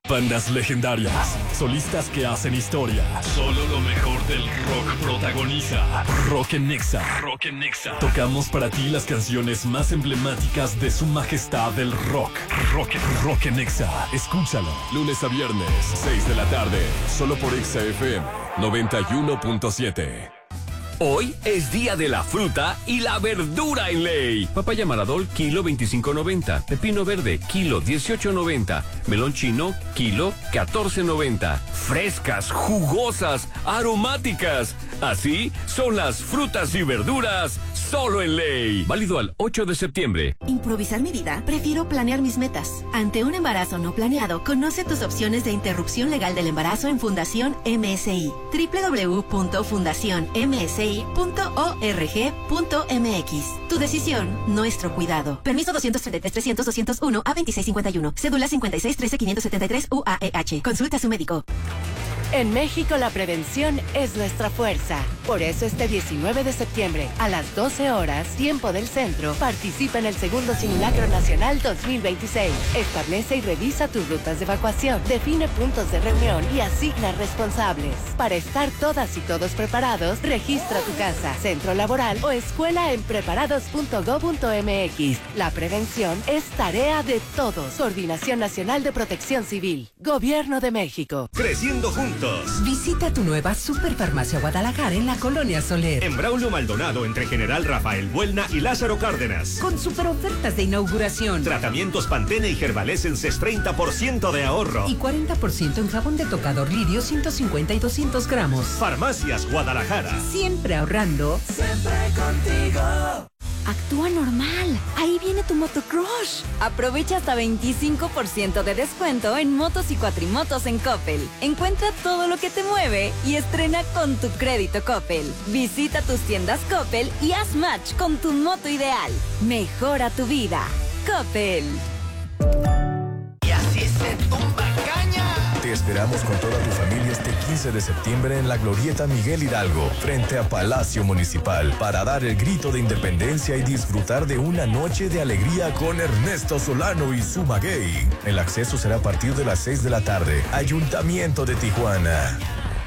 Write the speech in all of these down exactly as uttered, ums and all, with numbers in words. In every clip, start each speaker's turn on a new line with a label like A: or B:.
A: Bandas legendarias, solistas que hacen historia. Solo lo mejor del rock protagoniza Rock en Nexa. Rock en Nexa. Tocamos para ti las canciones más emblemáticas de su majestad del rock. Rock, rock en Nexa. Escúchalo. Lunes a viernes, seis de la tarde. Solo por Exa F M noventa y uno punto siete.
B: Hoy es día de la fruta y la verdura en Ley. Papaya Maradol, kilo veinticinco noventa. Pepino verde, kilo dieciocho noventa. Melón chino, kilo catorce noventa. Frescas, jugosas, aromáticas. Así son las frutas y verduras solo en Ley. Válido al ocho de septiembre.
C: ¿Improvisar mi vida? Prefiero planear mis metas. Ante un embarazo no planeado, conoce tus opciones de interrupción legal del embarazo en Fundación M S I. doble u doble u doble u punto fundación m s i punto org punto m x. Tu decisión, nuestro cuidado. Permiso doscientos treinta y tres trescientos doscientos uno a veintiséis cincuenta y uno. Cédula cincuenta y seis trece quinientos setenta y tres U A E H. Consulta a su médico.
D: En México la prevención es nuestra fuerza. Por eso este diecinueve de septiembre a las doce horas, tiempo del centro, participa en el segundo Simulacro Nacional dos mil veintiséis. Establece y revisa tus rutas de evacuación, define puntos de reunión y asigna responsables. Para estar todas y todos preparados, registra tu casa, centro laboral o escuela en preparados punto gob punto m x. La prevención es tarea de todos. Coordinación Nacional de Protección Civil. Gobierno de México.
E: Creciendo juntos.
F: Visita tu nueva Superfarmacia Guadalajara en la Colonia Soler.
E: En Braulio Maldonado, entre General Rafael Buelna y Lázaro Cárdenas.
F: Con super ofertas de inauguración.
E: Tratamientos Pantene y Herbalescences, treinta por ciento de ahorro.
F: Y cuarenta por ciento en jabón de tocador Lirio, ciento cincuenta y doscientos gramos.
E: Farmacias Guadalajara.
F: Siempre ahorrando.
G: Siempre contigo.
H: Actúa normal. Ahí viene tu motocrush. Aprovecha hasta veinticinco por ciento de descuento en motos y cuatrimotos en Coppel. Encuentra todo lo que te mueve y estrena con tu crédito Coppel. Visita tus tiendas Coppel y haz match con tu moto ideal. Mejora tu vida. Coppel.
G: Y así se tumba caña.
I: Te esperamos con toda tu familia este quince de septiembre en la Glorieta Miguel Hidalgo, frente a Palacio Municipal, para dar el grito de independencia y disfrutar de una noche de alegría con Ernesto Solano y su maguey. El acceso será a partir de las seis de la tarde. Ayuntamiento de Tijuana.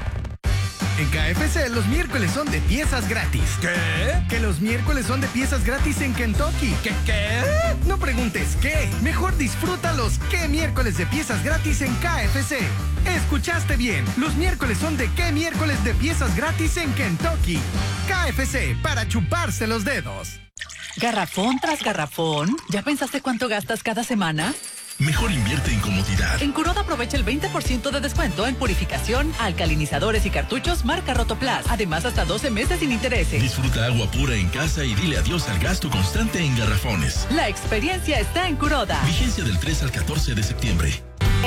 J: En K F C los miércoles son de piezas gratis.
K: ¿Qué?
J: Que los miércoles son de piezas gratis en Kentucky.
K: ¿Qué qué?
J: No preguntes qué. Mejor disfruta los qué miércoles de piezas gratis en K F C. Escuchaste bien. Los miércoles son de qué miércoles de piezas gratis en Kentucky. K F C, para chuparse los dedos.
L: Garrafón tras garrafón. ¿Ya pensaste cuánto gastas cada semana?
M: Mejor invierte en comodidad.
L: En Kuroda aprovecha el veinte por ciento de descuento en purificación, alcalinizadores y cartuchos marca Rotoplas. Además, hasta doce meses sin intereses.
M: Disfruta agua pura en casa y dile adiós al gasto constante en garrafones.
L: La experiencia está en Kuroda.
M: Vigencia del tres al catorce de septiembre.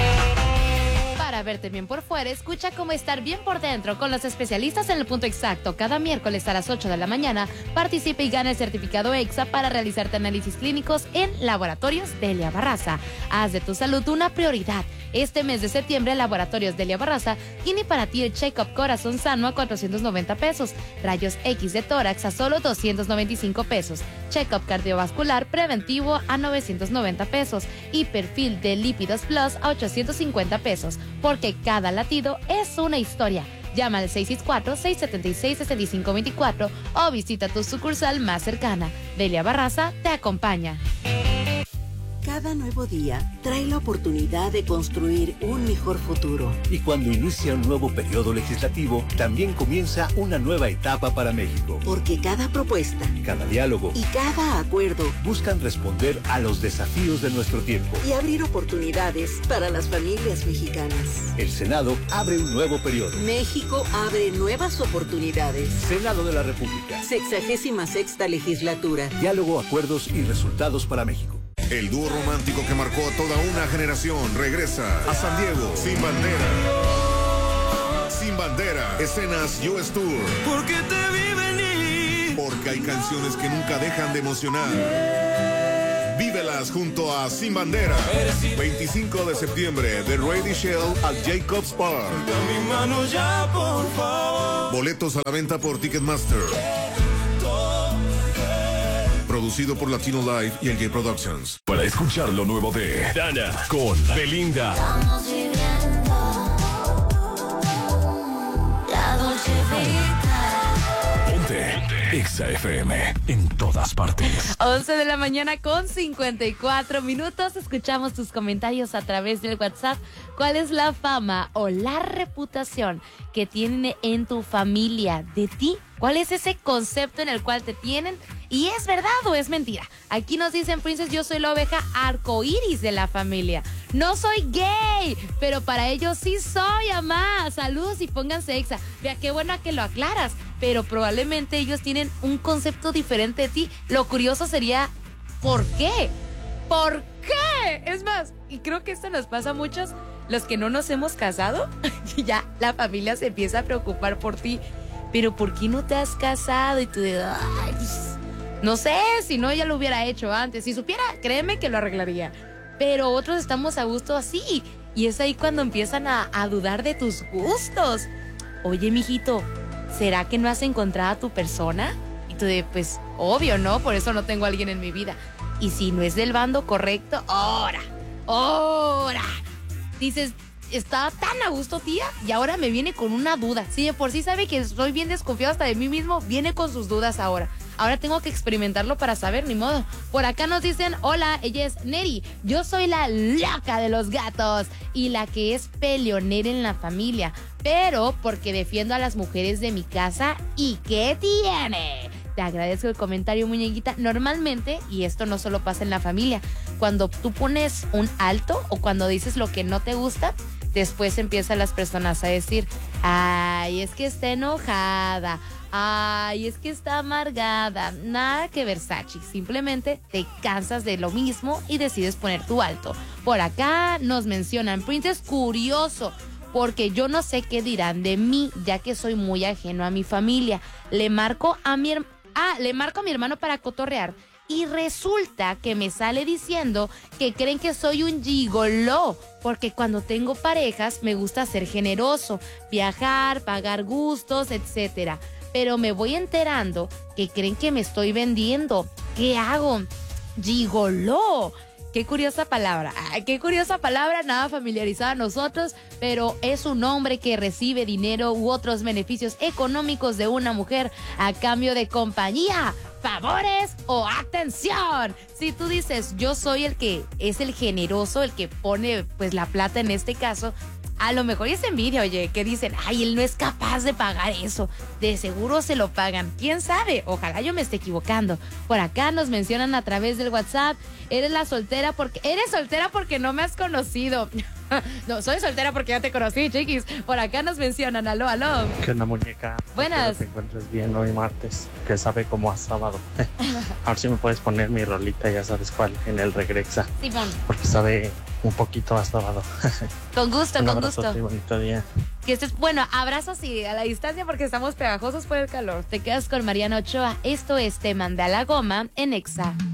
N: Para verte bien por fuera, escucha cómo estar bien por dentro con los especialistas en el punto exacto. Cada miércoles a las ocho de la mañana, participa y gana el certificado EXA para realizarte análisis clínicos en Laboratorios Delia Barraza. Haz de tu salud una prioridad. Este mes de septiembre, Laboratorios Delia Barraza tiene para ti el check-up corazón sano a cuatrocientos noventa pesos, rayos X de tórax a solo doscientos noventa y cinco pesos, check-up cardiovascular preventivo a novecientos noventa pesos y perfil de lípidos plus a ochocientos cincuenta pesos, porque cada latido es una historia. Llama al seis seis cuatro, seis siete seis, seis cinco dos cuatro o visita tu sucursal más cercana. Delia Barraza te acompaña.
O: Cada nuevo día trae la oportunidad de construir un mejor futuro.
P: Y cuando inicia un nuevo periodo legislativo, también comienza una nueva etapa para México.
O: Porque cada propuesta,
P: cada diálogo
O: y cada acuerdo
P: buscan responder a los desafíos de nuestro tiempo
O: y abrir oportunidades para las familias mexicanas.
P: El Senado abre un nuevo periodo.
O: México abre nuevas oportunidades.
P: Senado de la República.
O: Sexagésima sexta legislatura.
P: Diálogo, acuerdos y resultados para México.
Q: El dúo romántico que marcó a toda una generación regresa a San Diego sin bandera. Sin bandera, escenas U S Tour.
G: Porque te vi venir.
Q: Porque hay canciones que nunca dejan de emocionar. Vívelas junto a Sin Bandera. veinticinco de septiembre de Ready Shell al Jacobs Park.
G: Mi mano ya, por favor.
Q: Boletos a la venta por Ticketmaster. Producido por Latino Live y L J Productions.
A: Para escuchar lo nuevo de Dana con Belinda.
G: Estamos viviendo
A: Ponte Exa F M en todas partes.
N: once de la mañana con cincuenta y cuatro minutos. Escuchamos tus comentarios a través del WhatsApp. ¿Cuál es la fama o la reputación que tienen en tu familia de ti? ¿Cuál es ese concepto en el cual te tienen? ¿Y es verdad o es mentira? Aquí nos dicen, Princess, yo soy la oveja arcoíris de la familia. No soy gay, pero para ellos sí soy, amá. Saludos y pónganse Exa. Vea, qué bueno que lo aclaras, pero probablemente ellos tienen un concepto diferente de ti. Lo curioso sería, ¿por qué? ¿Por qué? Es más, y creo que esto nos pasa a muchos, los que no nos hemos casado, y ya la familia se empieza a preocupar por ti. Pero ¿por qué no te has casado? Y tú de, ay, pues, no sé, si no ya lo hubiera hecho antes. Si supiera, créeme que lo arreglaría. Pero otros estamos a gusto así. Y es ahí cuando empiezan a, a dudar de tus gustos. Oye, mijito, ¿será que no has encontrado a tu persona? Y tú de, pues, obvio, ¿no? Por eso no tengo a alguien en mi vida. Y si no es del bando correcto, ¡ora! ¡ora! Dices, estaba tan a gusto, tía, y ahora me viene con una duda. Si de por sí sabe que soy bien desconfiado hasta de mí mismo, viene con sus dudas ahora. Ahora tengo que experimentarlo para saber, ni modo. Por acá nos dicen, hola, ella es Neri. Yo soy la loca de los gatos y la que es peleonera en la familia. Pero porque defiendo a las mujeres de mi casa. ¿Y qué tiene? Te agradezco el comentario, muñequita. Normalmente, y esto no solo pasa en la familia, cuando tú pones un alto o cuando dices lo que no te gusta, después empiezan las personas a decir, ay, es que está enojada, ay, es que está amargada. Nada que ver, Sachi. Simplemente te cansas de lo mismo y decides poner tu alto. Por acá nos mencionan, Princess, curioso, porque yo no sé qué dirán de mí, ya que soy muy ajeno a mi familia. Le marco a mi, her- ah, le marco a mi hermano para cotorrear y resulta que me sale diciendo que creen que soy un gigoló, porque cuando tengo parejas me gusta ser generoso, viajar, pagar gustos, etcétera. Pero me voy enterando que creen que me estoy vendiendo. ¿Qué hago? Gigoló. Qué curiosa palabra, ay, qué curiosa palabra, nada familiarizada a nosotros, pero es un hombre que recibe dinero u otros beneficios económicos de una mujer a cambio de compañía, favores o atención. Si tú dices, yo soy el que es el generoso, el que pone pues la plata en este caso, a lo mejor es envidia, oye, que dicen, ay, él no es capaz de pagar eso. De seguro se lo pagan. ¿Quién sabe? Ojalá yo me esté equivocando. Por acá nos mencionan a través del WhatsApp, eres la soltera porque... Eres soltera porque no me has conocido. No, soy soltera porque ya te conocí, chiquis. Por acá nos mencionan, aló, aló.
K: ¿Qué onda, muñeca?
N: Buenas.
K: Espero te encuentres bien hoy martes, que sabe como a sábado. A ver si me puedes poner mi rolita, ya sabes cuál, en el Regrexa.
N: Simón.
K: Porque sabe un poquito a sábado.
N: Con gusto,
K: un
N: con
K: abrazote
N: gusto.
K: Y bonito día.
N: Que estés, bueno, abrazos y a la distancia porque estamos pegajosos por el calor. Te quedas con Mariana Ochoa. Esto es Te Mandé a la Goma en Exa.